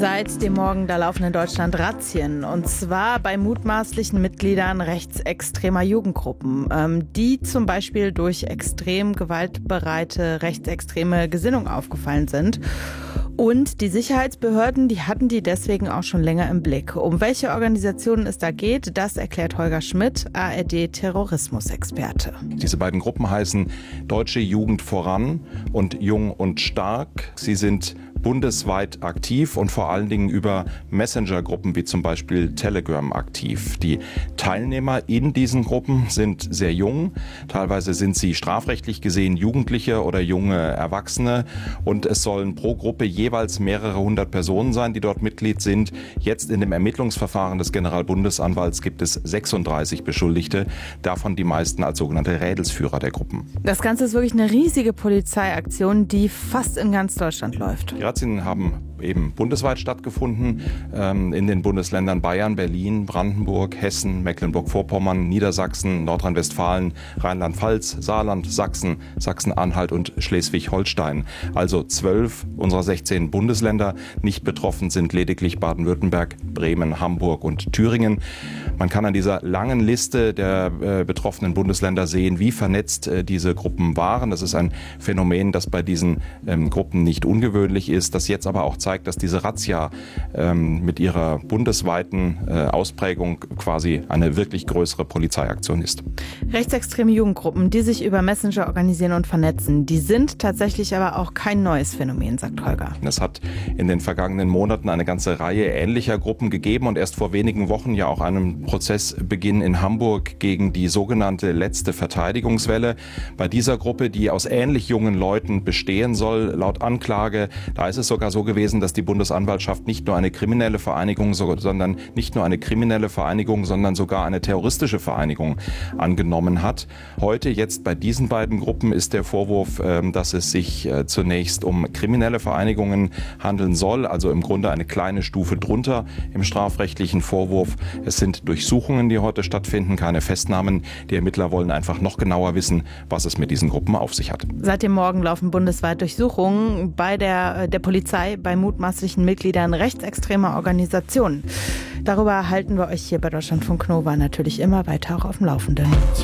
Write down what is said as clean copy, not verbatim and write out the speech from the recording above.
Seit dem Morgen, da laufen in Deutschland Razzien. Und zwar bei mutmaßlichen Mitgliedern rechtsextremer Jugendgruppen, die zum Beispiel durch extrem gewaltbereite rechtsextreme Gesinnung aufgefallen sind. Und die Sicherheitsbehörden, die hatten die deswegen auch schon länger im Blick. Um welche Organisationen es da geht, das erklärt Holger Schmidt, ARD-Terrorismusexperte. Diese beiden Gruppen heißen Deutsche Jugend voran und Jung und Stark. Sie sind bundesweit aktiv und vor allen Dingen über Messenger-Gruppen wie zum Beispiel Telegram aktiv. Die Teilnehmer in diesen Gruppen sind sehr jung. Teilweise sind sie strafrechtlich gesehen Jugendliche oder junge Erwachsene. Und es sollen pro Gruppe jeweils mehrere hundert Personen sein, die dort Mitglied sind. Jetzt in dem Ermittlungsverfahren des Generalbundesanwalts gibt es 36 Beschuldigte, davon die meisten als sogenannte Rädelsführer der Gruppen. Das Ganze ist wirklich eine riesige Polizeiaktion, die fast in ganz Deutschland läuft. Die Razzien haben eben bundesweit stattgefunden, in den Bundesländern Bayern, Berlin, Brandenburg, Hessen, Mecklenburg-Vorpommern, Niedersachsen, Nordrhein-Westfalen, Rheinland-Pfalz, Saarland, Sachsen, Sachsen-Anhalt und Schleswig-Holstein. Also 12 unserer 16 Bundesländer. Nicht betroffen sind lediglich Baden-Württemberg, Bremen, Hamburg und Thüringen. Man kann an dieser langen Liste der betroffenen Bundesländer sehen, wie vernetzt diese Gruppen waren. Das ist ein Phänomen, das bei diesen Gruppen nicht ungewöhnlich ist, das jetzt aber auch zeigt, dass diese Razzia mit ihrer bundesweiten Ausprägung quasi eine wirklich größere Polizeiaktion ist. Rechtsextreme Jugendgruppen, die sich über Messenger organisieren und vernetzen, die sind tatsächlich aber auch kein neues Phänomen, sagt Holger. Es hat in den vergangenen Monaten eine ganze Reihe ähnlicher Gruppen gegeben und erst vor wenigen Wochen ja auch einen Prozessbeginn in Hamburg gegen die sogenannte letzte Verteidigungswelle. Bei dieser Gruppe, die aus ähnlich jungen Leuten bestehen soll, laut Anklage, da ist es sogar so gewesen, dass die Bundesanwaltschaft nicht nur eine kriminelle Vereinigung, sondern sogar eine terroristische Vereinigung angenommen hat. Heute, jetzt bei diesen beiden Gruppen, ist der Vorwurf, dass es sich zunächst um kriminelle Vereinigungen handeln soll, also im Grunde eine kleine Stufe drunter im strafrechtlichen Vorwurf. Es sind Durchsuchungen, die heute stattfinden, keine Festnahmen. Die Ermittler wollen einfach noch genauer wissen, was es mit diesen Gruppen auf sich hat. Seit dem Morgen laufen bundesweit Durchsuchungen bei der Polizei bei mutmaßlichen Mitgliedern rechtsextremer Organisationen. Darüber halten wir euch hier bei Deutschlandfunk Nova natürlich immer weiter auch auf dem Laufenden.